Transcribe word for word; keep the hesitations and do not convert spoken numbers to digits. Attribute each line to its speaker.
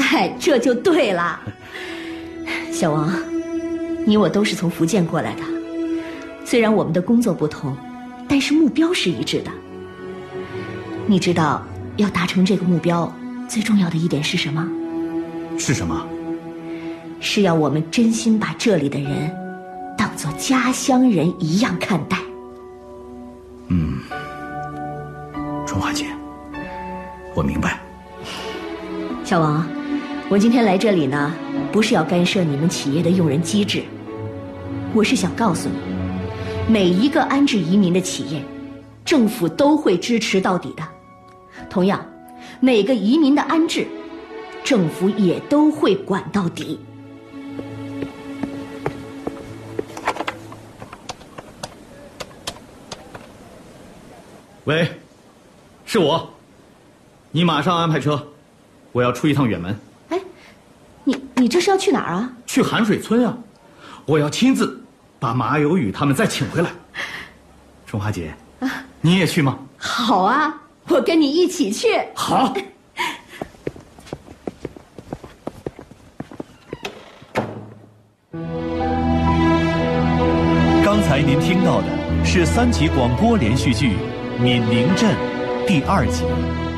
Speaker 1: 哎，这就对了。小王，你我都是从福建过来的，虽然我们的工作不同，但是目标是一致的。你知道要达成这个目标最重要的一点是什么？
Speaker 2: 是什么？
Speaker 1: 是要我们真心把这里的人当作家乡人一样看待。
Speaker 2: 嗯，春华姐，我明白。
Speaker 1: 小王，我今天来这里呢，不是要干涉你们企业的用人机制，我是想告诉你，每一个安置移民的企业，政府都会支持到底的。同样，每个移民的安置，政府也都会管到底。
Speaker 2: 喂，是我，你马上安排车，我要出一趟远门。
Speaker 1: 哎，你你这是要去哪儿啊？
Speaker 2: 去寒水村啊，我要亲自把马有雨他们再请回来。春华姐，啊，你也去吗？
Speaker 1: 好啊，我跟你一起去。
Speaker 2: 好。
Speaker 3: 刚才您听到的是三集广播连续剧《闽宁镇》第二集。